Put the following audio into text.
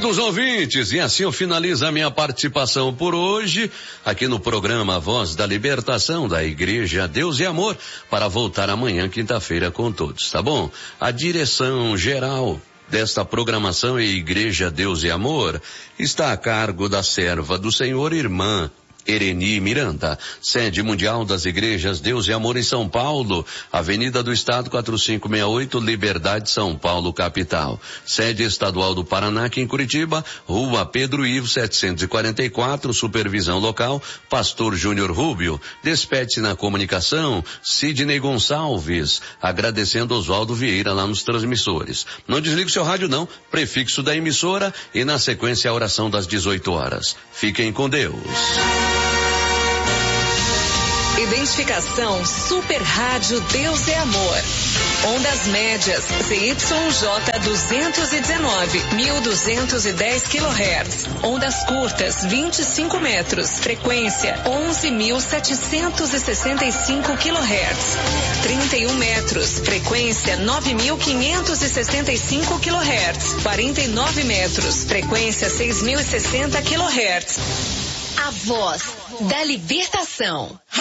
Queridos ouvintes, e assim eu finalizo a minha participação por hoje, aqui no programa Voz da Libertação da Igreja Deus e Amor, para voltar amanhã, quinta-feira, com todos, tá bom? A direção geral desta programação e Igreja Deus e Amor está a cargo da serva do Senhor, irmã Ereni Miranda, sede mundial das igrejas Deus e Amor em São Paulo, Avenida do Estado 4568, Liberdade, São Paulo, capital. Sede estadual do Paraná, aqui em Curitiba, Rua Pedro Ivo 744, supervisão local, Pastor Júnior Rubio. Despede-se na comunicação, Sidney Gonçalves, agradecendo Oswaldo Vieira lá nos transmissores. Não desligue o seu rádio não, prefixo da emissora e na sequência a oração das 18 horas. Fiquem com Deus. Identificação Super Rádio Deus é Amor. Ondas médias ZYJ 219, 1210 kHz. Ondas curtas 25 metros. Frequência 11.765 kHz. 31 metros. Frequência 9.565 kHz. 49 metros. Frequência 6.060 kHz. A voz da libertação.